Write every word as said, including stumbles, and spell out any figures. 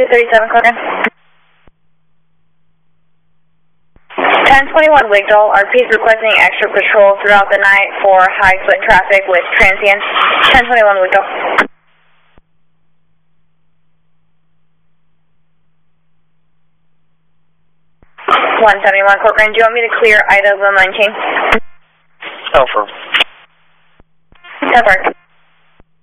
two thirty-seven, Cochran. ten twenty-one Wigdall, R P is requesting extra patrol throughout the night for high foot traffic with transients. ten twenty-one Wigdall. one seventy-one Cochran, do you want me to clear Ida one nineteen? Alpha. That's right.